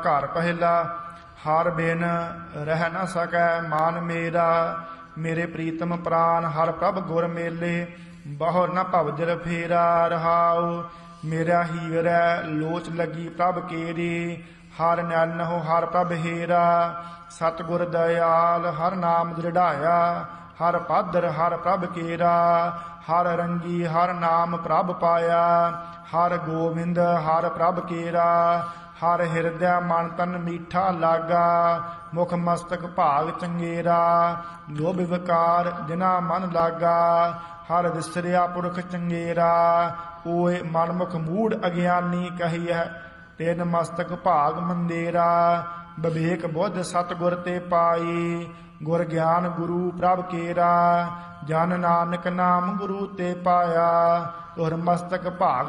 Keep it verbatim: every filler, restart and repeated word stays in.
ਘਰ ਪਹਿਲਾ। ਹਰ ਬਿਨ ਰਹਿ ਨ ਸਕੈ ਮਾਨ ਮੇਰਾ। ਮੇਰੇ ਪ੍ਰੀਤਮ ਪ੍ਰਾਨ ਹਰ ਪ੍ਰਭ ਗੁਰ ਮੇਲੇ। ਬਹੁ ਨ ਭਵਜਲ ਫੇਰਾ ਰਹਾਉ। ਮੇਰਾ ਹੀਰੈ ਲੋਚ ਲੱਗੀ ਪ੍ਰਭ ਕੇਰੀ। ਹਰ ਨੈਨਹੁ ਹਰ ਪ੍ਰਭ ਹੀਰਾ। ਸਤਿਗੁਰ ਦਇਆਲ ਹਰ ਨਾਮ ਦ੍ਰਿੜਾਇਆ। ਹਰ ਪਾਦਰ ਹਰ ਪ੍ਰਭ ਕੇਰਾ। ਹਰ ਰੰਗੀ ਹਰ ਨਾਮ ਪ੍ਰਭ ਪਾਇਆ। ਹਰ ਗੋਬਿੰਦ ਹਰ ਪ੍ਰਭ ਕੇਰਾ। ਹਰ ਹਿਰਦੈ ਮਨ ਤਨ ਮੀਠਾ ਲਾਗਾ। ਮੁਖ ਮਸਤਕ ਭਾਗ ਚੰਗੇਰਾ। ਲੋਭ ਵਿਕਾਰ ਜਿਨਾ ਮਨ ਲਾਗਾ। ਹਰ ਵਿਸਰਿਆ ਪੁਰਖ ਚੰਗੇਰਾ। ਓਏ ਮਨਮੁਖ ਮੂੜ ਅਗਿਆਨੀ ਕਹੀਐ। ਤਿਨ ਮਸਤਕ ਭਾਗ ਮੰਦੇਰਾ। ਵਿਵੇਕ ਬੁੱਧ ਸਤਿਗੁਰ ਤੇ ਪਾਈ। ਗੁਰ ਗਿਆਨ ਗੁਰੂ ਪ੍ਰਭ ਕੇਰਾ। ਜਨ ਨਾਨਕ ਨਾਮ ਗੁਰੂ ਤੇ ਪਾਇਆ। ਤੁਰ ਮਸਤਕ ਭਾਗ